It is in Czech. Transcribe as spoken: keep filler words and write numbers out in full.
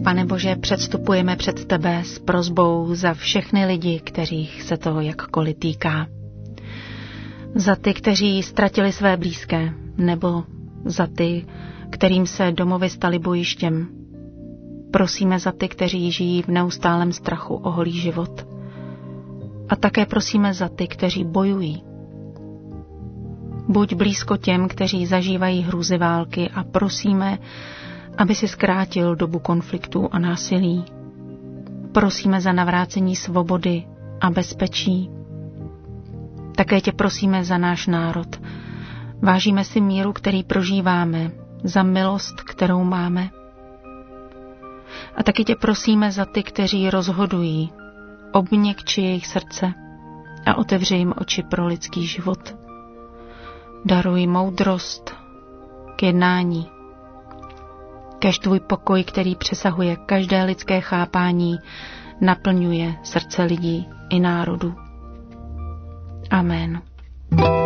Pane Bože, předstupujeme před tebe s prosbou za všechny lidi, kterých se to jakkoliv týká. Za ty, kteří ztratili své blízké, nebo za ty, kterým se domovy staly bojištěm. Prosíme za ty, kteří žijí v neustálém strachu o holý život. A také prosíme za ty, kteří bojují. Buď blízko těm, kteří zažívají hrůzy války, a prosíme, aby si zkrátil dobu konfliktů a násilí. Prosíme za navrácení svobody a bezpečí. Také tě prosíme za náš národ. Vážíme si míru, který prožíváme, za milost, kterou máme. A taky tě prosíme za ty, kteří rozhodují. Obměkči jejich srdce a otevři jim oči pro lidský život. Daruj moudrost k jednání. Kéž tvůj pokoj, který přesahuje každé lidské chápání, naplňuje srdce lidí i národů. Amen.